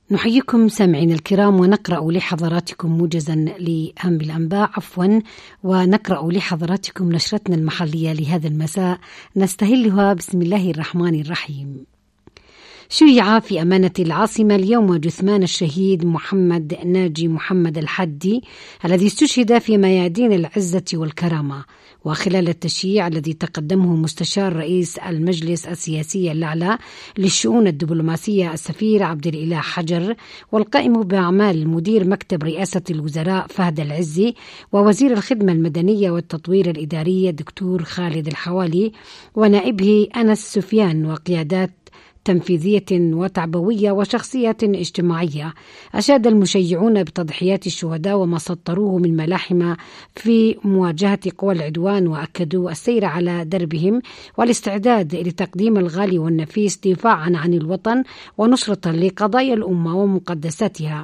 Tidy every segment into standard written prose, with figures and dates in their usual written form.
نحييكم سامعين الكرام ونقرأ لحضراتكم موجزا لأهم الأنباء ونقرأ لحضراتكم نشرتنا المحلية لهذا المساء نستهلها بسم الله الرحمن الرحيم. شيع في أمانة العاصمة اليوم جثمان الشهيد محمد ناجي محمد الحدي الذي استشهد في ميادين العزة والكرامة. وخلال التشييع الذي تقدمه مستشار رئيس المجلس السياسي الأعلى للشؤون الدبلوماسية السفير عبد الإله حجر والقائم بأعمال مدير مكتب رئاسة الوزراء فهد العزي ووزير الخدمة المدنية والتطوير الإداري الدكتور خالد الحوالي ونائبه أنس سفيان وقيادات تنفيذية وتعبوية وشخصية اجتماعية. أشاد المشيعون بتضحيات الشهداء وما سطروه من ملاحم في مواجهة قوى العدوان وأكدوا السير على دربهم والاستعداد لتقديم الغالي والنفيس دفاعا عن الوطن ونصرة لقضايا الأمة ومقدساتها.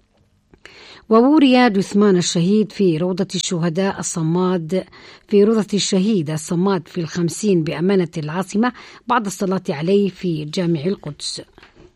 ووري جثمان الشهيد في روضة الشهداء الصماد في 50 بأمانة العاصمة بعد الصلاة عليه في جامع القدس.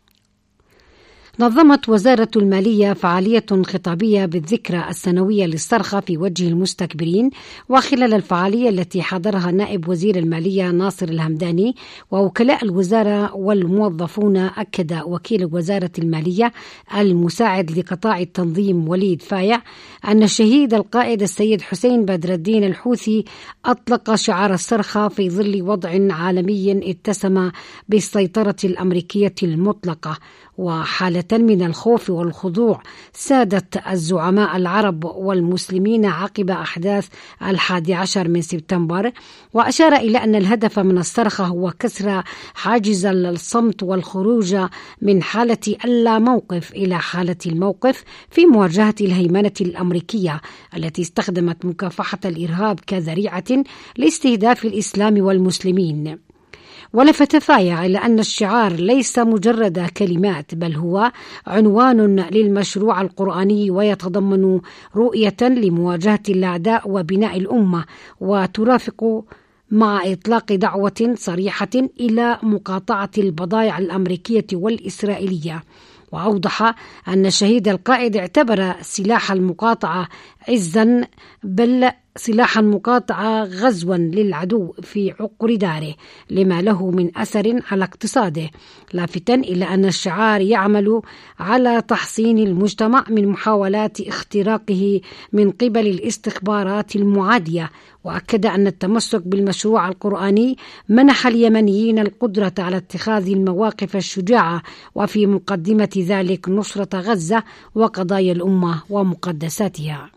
نظمت وزارة المالية فعالية خطابية بالذكرى السنوية للصرخة في وجه المستكبرين. وخلال الفعالية التي حضرها نائب وزير المالية ناصر الهمداني ووكلاء الوزارة والموظفون، أكد وكيل وزارة المالية المساعد لقطاع التنظيم وليد فايع أن الشهيد القائد السيد حسين بدر الدين الحوثي أطلق شعار الصرخة في ظل وضع عالمي اتسم بالسيطرة الأمريكية المطلقة وحالة من الخوف والخضوع سادت الزعماء العرب والمسلمين عقب أحداث 11 من سبتمبر. وأشار إلى أن الهدف من الصرخة هو كسر حاجز الصمت والخروج من حالة اللا موقف إلى حالة الموقف في مواجهة الهيمنة الأمريكية التي استخدمت مكافحة الإرهاب كذريعة لاستهداف الإسلام والمسلمين. ولفت فايع إلى أن الشعار ليس مجرد كلمات بل هو عنوان للمشروع القرآني ويتضمن رؤية لمواجهة الأعداء وبناء الأمة وترافق مع إطلاق دعوة صريحة إلى مقاطعة البضائع الأمريكية والإسرائيلية. وأوضح أن الشهيد القائد اعتبر سلاح المقاطعة عزا بل سلاح المقاطعة غزوا للعدو في عقر داره لما له من أثر على اقتصاده، لافتا إلى أن الشعار يعمل على تحصين المجتمع من محاولات اختراقه من قبل الاستخبارات المعادية. وأكد أن التمسك بالمشروع القرآني منح اليمنيين القدرة على اتخاذ المواقف الشجاعة وفي مقدمة ذلك نصرة غزة وقضايا الأمة ومقدساتها.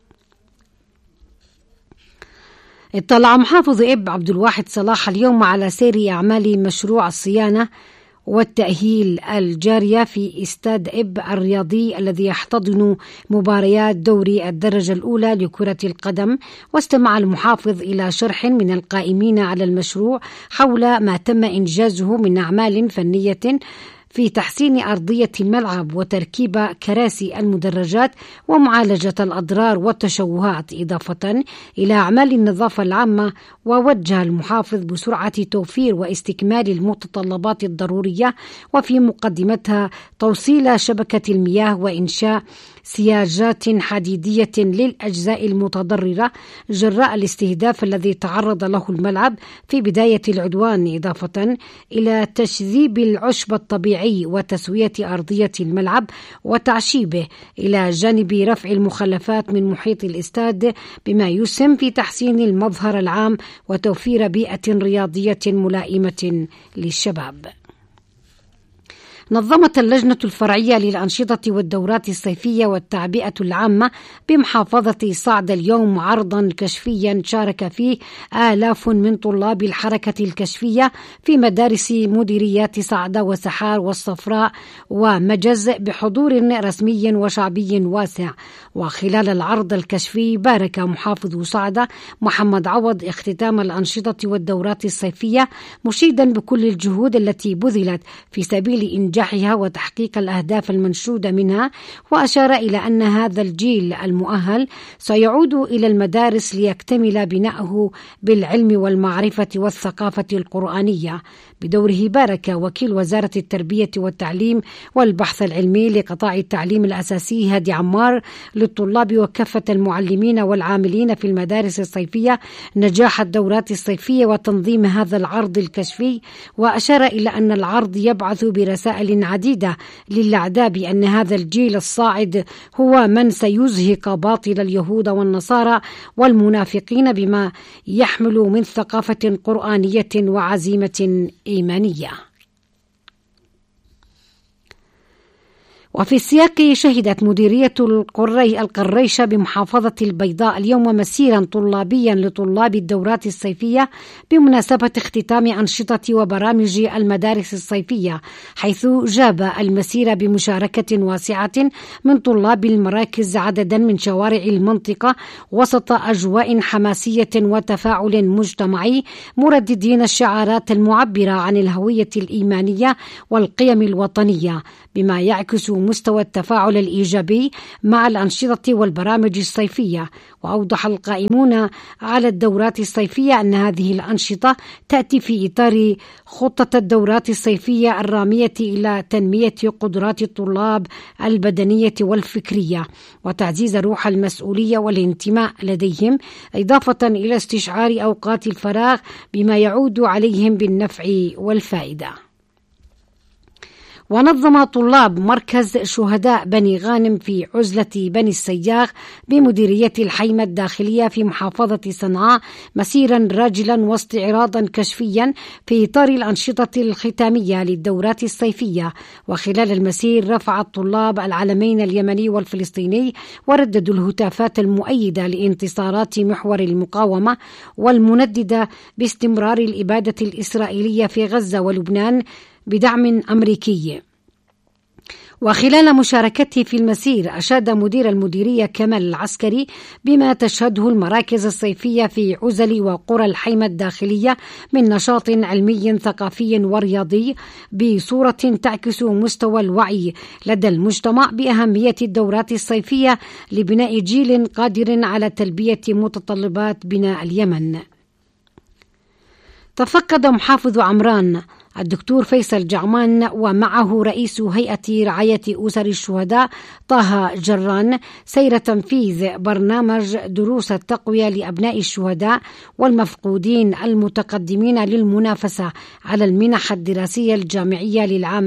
اطلع محافظ إب عبد الواحد صلاح اليوم على سير أعمال مشروع الصيانة والتأهيل الجارية في استاد إب الرياضي الذي يحتضن مباريات دوري الدرجة الأولى لكرة القدم. واستمع المحافظ إلى شرح من القائمين على المشروع حول ما تم إنجازه من أعمال فنية في تحسين أرضية الملعب وتركيب كراسي المدرجات ومعالجة الأضرار والتشوهات إضافة إلى أعمال النظافة العامة. ووجه المحافظ بسرعة توفير واستكمال المتطلبات الضرورية وفي مقدمتها توصيل شبكة المياه وإنشاء سياجات حديدية للأجزاء المتضررة جراء الاستهداف الذي تعرض له الملعب في بداية العدوان، إضافة إلى تشذيب العشب الطبيعي وتسوية أرضية الملعب وتعشيبه إلى جانب رفع المخلفات من محيط الاستاد بما يسهم في تحسين المظهر العام وتوفير بيئة رياضية ملائمة للشباب. نظمت اللجنة الفرعية للأنشطة والدورات الصيفية والتعبئة العامة بمحافظة صعدة اليوم عرضا كشفيا شارك فيه آلاف من طلاب الحركة الكشفية في مدارس مديريات صعدة وسحار والصفراء ومجز بحضور رسمي وشعبي واسع. وخلال العرض الكشفي بارك محافظ صعدة محمد عوض اختتام الأنشطة والدورات الصيفية مشيدا بكل الجهود التي بذلت في سبيل إنجاز نجاحها وتحقيق الأهداف المنشودة منها، وأشار إلى أن هذا الجيل المؤهل سيعود إلى المدارس ليكتمل بناؤه بالعلم والمعرفة والثقافة القرآنية. بدوره بارك وكيل وزارة التربية والتعليم والبحث العلمي لقطاع التعليم الأساسي هادي عمار للطلاب وكافة المعلمين والعاملين في المدارس الصيفية نجاح الدورات الصيفية وتنظيم هذا العرض الكشفي، وأشار إلى أن العرض يبعث برسائل عديدة للأعداء بأن هذا الجيل الصاعد هو من سيزهق باطل اليهود والنصارى والمنافقين بما يحمل من ثقافة قرآنية وعزيمة إيمانية. وفي السياق شهدت مديرية القريشة بمحافظة البيضاء اليوم مسيرا طلابيا لطلاب الدورات الصيفية بمناسبة اختتام أنشطة وبرامج المدارس الصيفية، حيث جاب المسير بمشاركة واسعة من طلاب المراكز عددا من شوارع المنطقة وسط أجواء حماسية وتفاعل مجتمعي، مرددين الشعارات المعبرة عن الهوية الإيمانية والقيم الوطنية، بما يعكس مستوى التفاعل الإيجابي مع الأنشطة والبرامج الصيفية. وأوضح القائمون على الدورات الصيفية أن هذه الأنشطة تأتي في إطار خطة الدورات الصيفية الرامية إلى تنمية قدرات الطلاب البدنية والفكرية وتعزيز روح المسؤولية والانتماء لديهم، إضافة إلى استشعار أوقات الفراغ بما يعود عليهم بالنفع والفائدة. ونظم طلاب مركز شهداء بني غانم في عزلة بني السياغ بمديرية الحيمة الداخلية في محافظة صنعاء مسيرا راجلا واستعراضا كشفيا في إطار الأنشطة الختامية للدورات الصيفية. وخلال المسير رفع الطلاب العلمين اليمني والفلسطيني ورددوا الهتافات المؤيدة لانتصارات محور المقاومة والمنددة باستمرار الإبادة الإسرائيلية في غزة ولبنان بدعم أمريكي. وخلال مشاركته في المسير أشاد مدير المديرية كمال العسكري بما تشهده المراكز الصيفية في عزل وقرى الحيمة الداخلية من نشاط علمي ثقافي ورياضي بصورة تعكس مستوى الوعي لدى المجتمع بأهمية الدورات الصيفية لبناء جيل قادر على تلبية متطلبات بناء اليمن. تفقد محافظ عمران الدكتور فيصل جعمان ومعه رئيس هيئة رعاية أسر الشهداء طه جران سير تنفيذ برنامج دروس التقوية لأبناء الشهداء والمفقودين المتقدمين للمنافسة على المنح الدراسية الجامعية للعام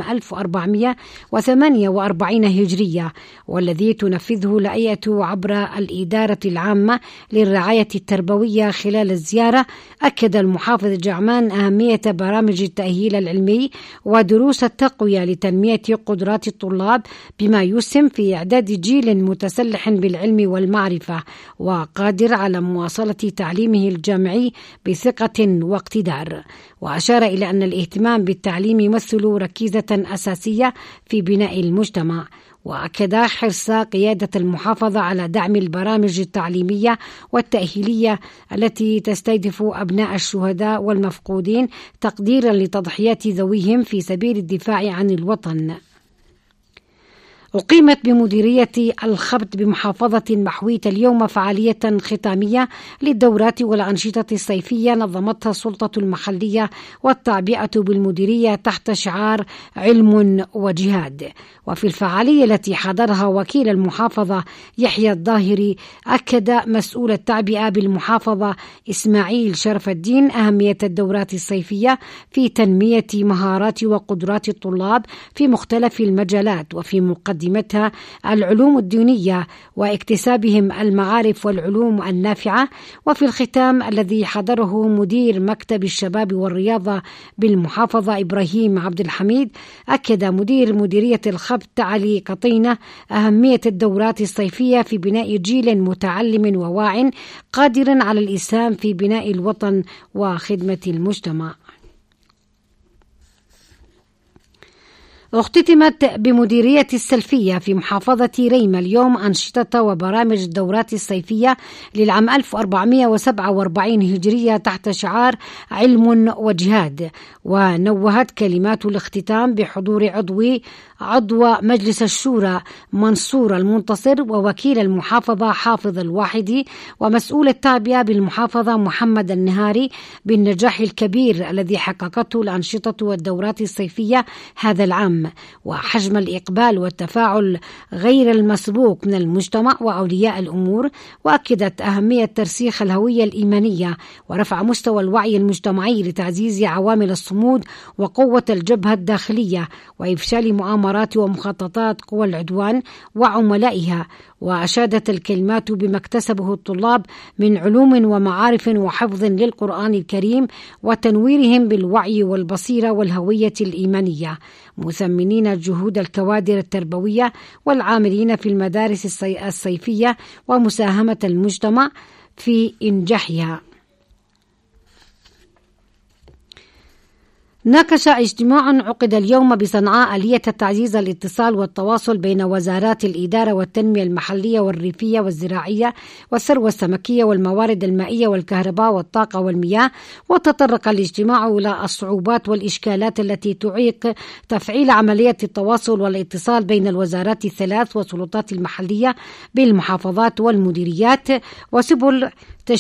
1448 هجرية، والذي تنفذه الهيئة عبر الإدارة العامة للرعاية التربوية. خلال الزيارة أكد المحافظ جعمان أهمية برامج التأهيل العلمي ودروس التقوية لتنمية قدرات الطلاب بما يسهم في إعداد جيل متسلح بالعلم والمعرفة وقادر على مواصلة تعليمه الجامعي بثقة واقتدار. وأشار إلى أن الاهتمام بالتعليم يمثل ركيزة أساسية في بناء المجتمع، وأكد حرص قيادة المحافظة على دعم البرامج التعليمية والتأهيلية التي تستهدف أبناء الشهداء والمفقودين تقديرا لتضحيات ذويهم في سبيل الدفاع عن الوطن. أقيمت بمديرية الخبط بمحافظة محوية اليوم فعالية ختامية للدورات والأنشطة الصيفية نظمتها السلطة المحلية والتعبئة بالمديرية تحت شعار علم وجهاد. وفي الفعالية التي حضرها وكيل المحافظة يحيى الظاهري أكد مسؤول التعبئة بالمحافظة إسماعيل شرف الدين أهمية الدورات الصيفية في تنمية مهارات وقدرات الطلاب في مختلف المجالات، وفي مقدمتها العلوم الدينية واكتسابهم المعارف والعلوم النافعة. وفي الختام الذي حضره مدير مكتب الشباب والرياضة بالمحافظة إبراهيم عبد الحميد أكد مدير مديرية الخبط علي قطينة أهمية الدورات الصيفية في بناء جيل متعلم وواع قادر على الإسهام في بناء الوطن وخدمة المجتمع. اختتمت بمديرية السلفية في محافظة ريمة اليوم أنشطة وبرامج الدورات الصيفية للعام 1447 هجرية تحت شعار علم وجهاد. ونوهت كلمات الاختتام بحضور عضو مجلس الشورى منصور المنتصر ووكيل المحافظة حافظ الواحدي ومسؤول التربية بالمحافظة محمد النهاري بالنجاح الكبير الذي حققته الأنشطة والدورات الصيفية هذا العام وحجم الإقبال والتفاعل غير المسبوق من المجتمع وأولياء الأمور. وأكدت أهمية ترسيخ الهوية الإيمانية ورفع مستوى الوعي المجتمعي لتعزيز عوامل الصمود وقوة الجبهة الداخلية وإفشال مؤامرات ومخططات قوى العدوان وعملائها. وأشادت الكلمات بما اكتسبه الطلاب من علوم ومعارف وحفظ للقرآن الكريم وتنويرهم بالوعي والبصيرة والهوية الإيمانية، مثمنين جهود الكوادر التربوية والعاملين في المدارس الصيفية ومساهمة المجتمع في إنجاحها. ناقش اجتماع عقد اليوم بصنعاء آلية تعزيز الاتصال والتواصل بين وزارات الإدارة والتنمية المحلية والريفية والزراعية والثروة السمكية والموارد المائية والكهرباء والطاقة والمياه. وتطرق الاجتماع إلى الصعوبات والإشكالات التي تعيق تفعيل عملية التواصل والاتصال بين الوزارات الثلاث والسلطات المحلية بالمحافظات والمديريات وسبل